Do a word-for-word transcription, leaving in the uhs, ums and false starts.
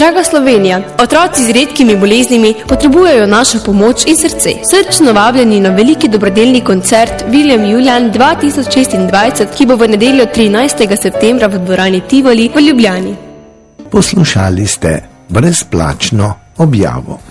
Draga Slovenija, otroci z redkimi boleznimi potrebujejo našo pomoč in srce. Srčno vabljeni na veliki dobrodelni koncert William Julian dva tisoč šestindvajset, ki bo v nedeljo trinajstega septembra v dvorani Tivoli v Ljubljani. Poslušali ste brezplačno objavo.